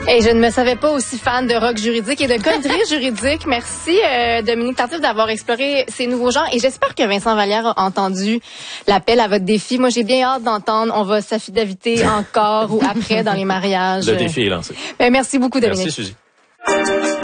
Et je ne me savais pas aussi fan de rock juridique et de conneries juridiques. Merci, Dominique Tardif, d'avoir exploré ces nouveaux genres. Et j'espère que Vincent Vallière a entendu l'appel à votre défi. Moi, j'ai bien hâte d'entendre. On va s'affidaviter encore ou après dans les mariages. Le défi est lancé. Merci beaucoup, Dominique. Merci, Suzy.